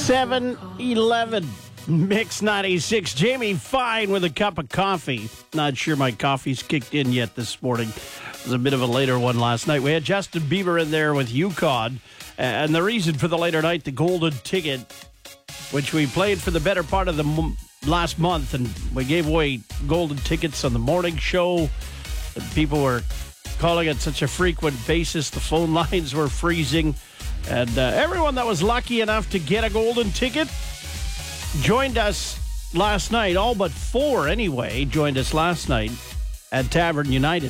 7-Eleven. Mix 96. Jamie Fine with a cup of coffee. Not sure my coffee's kicked in yet this morning. It was a bit of a later one last night. We had Justin Bieber in there with UConn. And the reason for the later night, the Golden Ticket, which we played for the better part of the last month. And we gave away Golden Tickets on the morning show. And people were calling it such a frequent basis. The phone lines were freezing. And everyone that was lucky enough to get a Golden Ticket joined us last night. All but 4, anyway, joined us last night at Tavern United.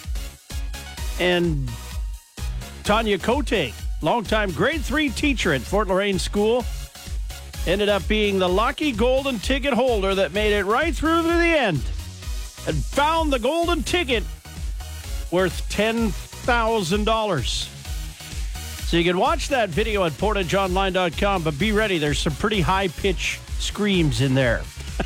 And Tanya Cote, longtime grade 3 teacher at Fort Lorraine School, ended up being the lucky Golden Ticket holder that made it right through to the end and found the Golden Ticket worth $10,000. So you can watch that video at portageonline.com, but be ready. There's some pretty high-pitched screams in there.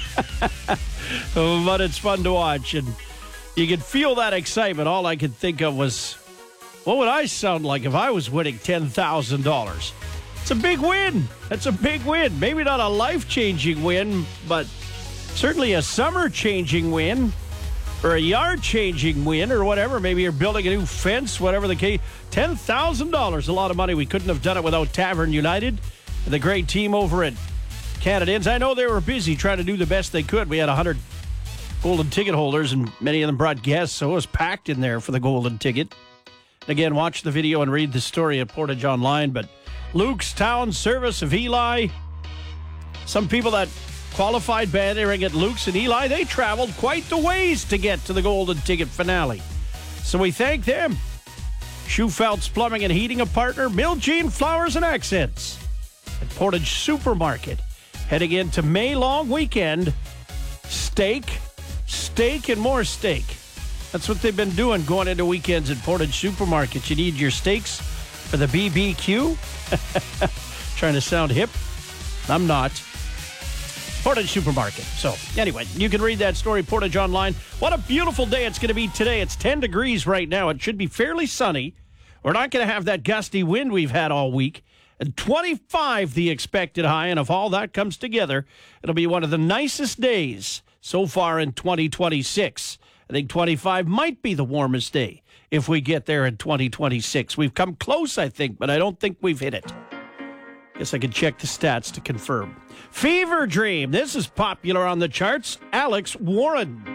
But it's fun to watch, and you can feel that excitement. All I could think of was, what would I sound like if I was winning $10,000? It's a big win. That's a big win. Maybe not a life-changing win, but certainly a summer-changing win. Or a yard-changing win, or whatever. Maybe you're building a new fence, whatever the case. $10,000, a lot of money. We couldn't have done it without Tavern United, the great team over at Canada Inns. I know they were busy trying to do the best they could. We had 100 Golden Ticket holders, and many of them brought guests, so it was packed in there for the Golden Ticket. And again, watch the video and read the story at Portage Online. But Luke's Town Service of Eli, some people that qualified bantering at Luke's and Eli, they traveled quite the ways to get to the Golden Ticket finale. So we thank them. Schufelt's Plumbing and Heating, a partner. Miljean Flowers and Accents at Portage Supermarket. Heading into May long weekend, steak, and more steak. That's what they've been doing going into weekends at Portage Supermarket. You need your steaks for the BBQ. Trying to sound hip? I'm not. Portage Supermarket. So, anyway, you can read that story, Portage Online. What a beautiful day it's going to be today. It's 10 degrees right now. It should be fairly sunny. We're not going to have that gusty wind we've had all week. And 25 the expected high. And if all that comes together, it'll be one of the nicest days so far in 2026. I think 25 might be the warmest day if we get there in 2026. We've come close, I think, but I don't think we've hit it. Guess I could check the stats to confirm. Fever Dream. This is popular on the charts. Alex Warren.